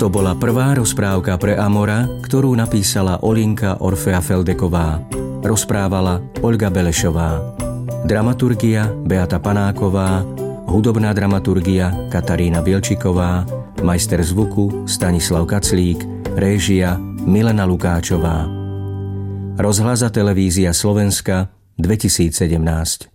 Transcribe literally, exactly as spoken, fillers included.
To bola prvá rozprávka pre Amora, ktorú napísala Olinka Orfea Feldeková. Rozprávala Olga Belešová. Dramaturgia Beata Panáková, hudobná dramaturgia Katarína Bielčiková, majster zvuku Stanislav Kaclík, réžia Milena Lukáčová. Rozhlas a televízia Slovenska dvetisícsedemnásť.